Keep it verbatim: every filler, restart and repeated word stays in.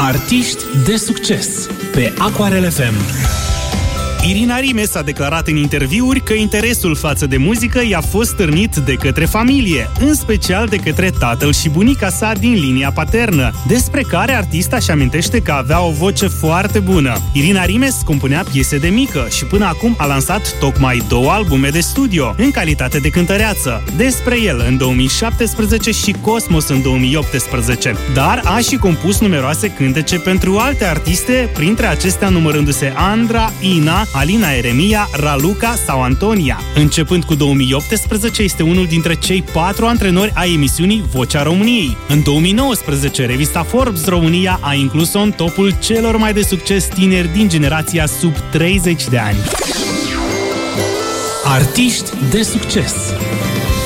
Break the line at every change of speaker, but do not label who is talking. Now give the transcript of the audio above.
Artiști de succes pe Aquarel F M. Irina Rimes a declarat în interviuri că interesul față de muzică i-a fost stârnit de către familie, în special de către tatăl și bunica sa din linia paternă, despre care artista își amintește că avea o voce foarte bună. Irina Rimes compunea piese de mică și până acum a lansat tocmai două albume de studio, în calitate de cântăreață, Despre el în două mii șaptesprezece și Cosmos în două mii optsprezece, dar a și compus numeroase cântece pentru alte artiste, printre acestea numărându-se Andra, Ina, Alina Eremia, Raluca sau Antonia. Începând cu două mii optsprezece, este unul dintre cei patru antrenori ai emisiunii Vocea României. În două mii nouăsprezece, revista Forbes România a inclus-o în topul celor mai de succes tineri din generația sub treizeci de ani. Artiști de succes